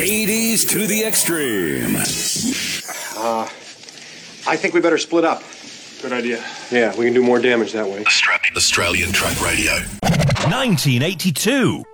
80s to the extreme. I think we better split up. Good idea. Yeah, we can do more damage that way. Australian Truck Radio. 1982.